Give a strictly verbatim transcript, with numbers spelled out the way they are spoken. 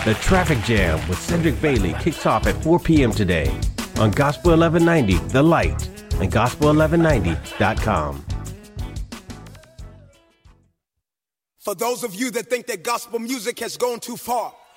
The Traffic Jam with Cedric Bailey kicks off at four p.m. today on Gospel eleven ninety The Light and gospel eleven ninety dot com. For those of you that think that gospel music has gone too far,